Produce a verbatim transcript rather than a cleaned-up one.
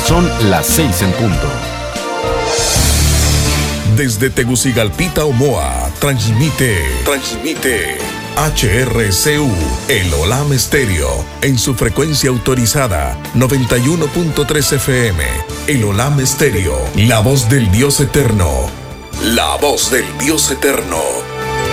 Son las seis en punto. Desde Tegucigalpita, Omoa, transmite, transmite H R C U, el Olam Estéreo, en su frecuencia autorizada, noventa y uno punto tres F M. El Olam Estéreo, la voz del Dios eterno. La voz del Dios eterno.